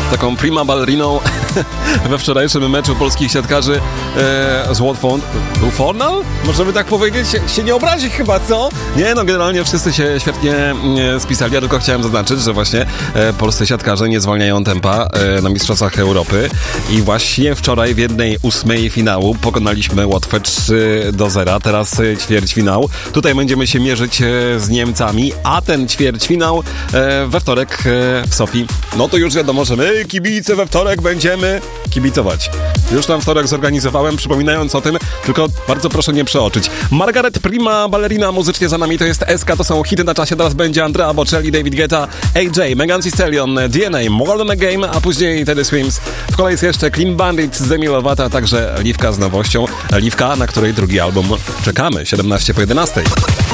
taką prima balleriną we wczorajszym meczu polskich siatkarzy z Watford. Był Fornal? Możemy tak powiedzieć? Się nie obrazi chyba, co? Nie, no generalnie wszyscy się świetnie spisali, ja tylko chciałem zaznaczyć, że właśnie polscy siatkarze nie zwalniają tempa na Mistrzostwach Europy i właśnie wczoraj w 1/8 finału pokonaliśmy Łotwę 3-0, teraz ćwierćfinał. Tutaj będziemy się mierzyć z Niemcami, a ten ćwierćfinał we wtorek w Sofii. No to już wiadomo, że my, kibice, we wtorek będziemy kibicować. Już tam wtorek zorganizowałem, przypominając o tym, tylko bardzo proszę nie przeoczyć. Margaret, prima ballerina, muzycznie za nami to jest SK, to są hity na czasie, teraz będzie Andrea Bocelli, David Guetta, AJ, Megan Thee Stallion, DNA, More Than a Game, a później Teddy Swims. W kolejce jeszcze Clean Bandit z Demi Lovato, a także Liwka z nowością. Liwka, na której drugi album czekamy, 17 po 11.